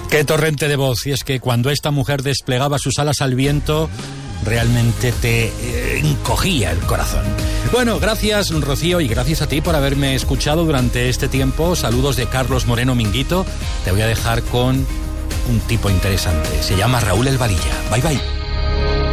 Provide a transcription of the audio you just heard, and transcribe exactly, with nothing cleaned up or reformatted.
Qué torrente de voz, y es que cuando esta mujer desplegaba sus alas al viento, realmente te eh, encogía el corazón. Bueno, gracias Rocío, y gracias a ti por haberme escuchado durante este tiempo. Saludos de Carlos Moreno Minguito. Te voy a dejar con un tipo interesante, se llama Raúl El Valilla. Bye bye.